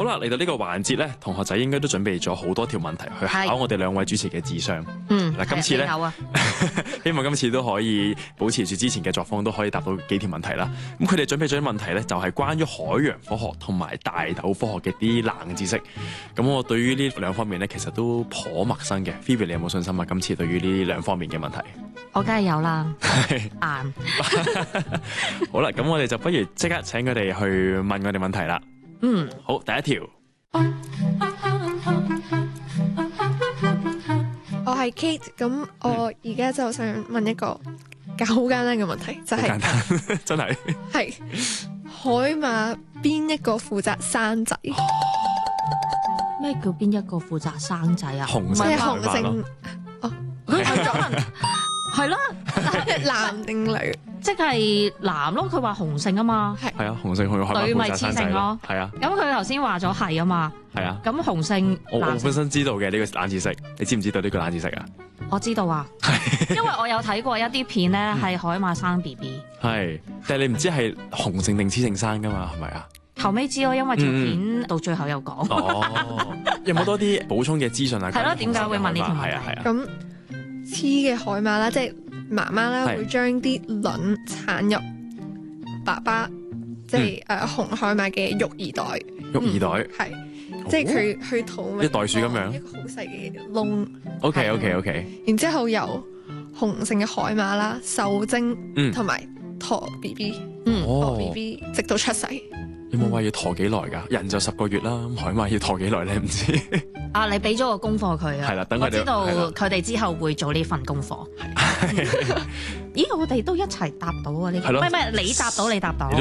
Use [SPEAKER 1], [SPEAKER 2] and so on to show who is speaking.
[SPEAKER 1] 好啦，嚟到呢個環節咧，同學仔應該都準備咗好多條問題去考我哋兩位主持嘅智商。嗱，今次咧，希望今次都可以保持住之前嘅作風，都可以答到幾條問題啦。咁佢哋準備咗啲問題咧，就係關於海洋科學同埋大豆科學嘅啲冷知識。咁我對於呢兩方面咧，其實都頗陌生嘅。Phoebe， 你有冇信心啊？今次對於呢兩方面嘅問題，
[SPEAKER 2] 我梗係有啦。硬。
[SPEAKER 1] 好啦，咁我哋就不如即刻請佢哋去問我哋問題啦。好，第一條。
[SPEAKER 3] 我係 Kate， 咁我而家就想問一個好簡單嘅問題，就係
[SPEAKER 1] 簡單真係
[SPEAKER 3] 係海馬邊一個負責生仔？
[SPEAKER 2] 咩叫邊一個負責生仔啊？
[SPEAKER 1] 雄
[SPEAKER 3] 即係
[SPEAKER 1] 性海馬
[SPEAKER 3] 雄性
[SPEAKER 1] 咯。
[SPEAKER 2] 係咯，
[SPEAKER 3] 男定女？
[SPEAKER 2] 即係男咯。佢話雄性啊嘛。
[SPEAKER 1] 係啊，雄性海馬
[SPEAKER 2] 女咪
[SPEAKER 1] 負責生仔
[SPEAKER 2] 雌性咯。
[SPEAKER 1] 係啊，
[SPEAKER 2] 咁佢頭先話咗係啊嘛。
[SPEAKER 1] 係啊。
[SPEAKER 2] 咁雄性
[SPEAKER 1] 我
[SPEAKER 2] 男性
[SPEAKER 1] 本身知道嘅呢個冷知識，你知唔知道呢個冷知識啊？
[SPEAKER 2] 我知道啊，因為我有睇過一啲片咧，係海馬生 BB。
[SPEAKER 1] 係，但係你唔知係雄性定雌性生噶嘛？係咪啊？
[SPEAKER 2] 後尾知咯，因為條片到最後有講。
[SPEAKER 1] 哦，有冇多啲補充嘅資訊啊？
[SPEAKER 2] 係咯，點解會問呢條問題？
[SPEAKER 1] 係啊係啊。
[SPEAKER 3] 咁雌嘅海馬啦，即係媽媽啦，
[SPEAKER 1] 係
[SPEAKER 3] 會將啲卵產入爸爸，即係紅海馬嘅育兒袋。
[SPEAKER 1] 育兒袋
[SPEAKER 3] 係，即係佢去肚
[SPEAKER 1] 一袋鼠咁樣
[SPEAKER 3] 一個好細嘅窿。
[SPEAKER 1] OK。
[SPEAKER 3] 然之後由雄性嘅海馬啦、受精同埋陀 BB，陀 BB 直到出世。
[SPEAKER 1] 有冇話要陀幾耐㗎？人就10個月啦，咁海馬要陀幾耐你唔知？
[SPEAKER 2] 啊，你俾咗個功課佢啊？
[SPEAKER 1] 係啦，等佢哋
[SPEAKER 2] 我知道佢哋之後會做呢份功課。咦，我哋都一齊答到啊！呢個唔係你答到，你答到。
[SPEAKER 1] 你